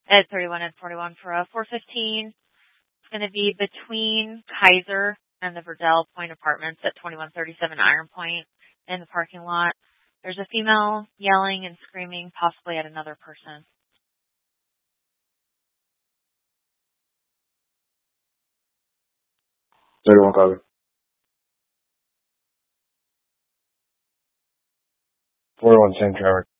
at 31 and 41 for a 415. It's going to be between Kaiser and the Verdell Point Apartments at 2137 Iron Point in the parking lot. There's a female yelling and screaming, possibly at another person. 31 copy. 41 same traffic.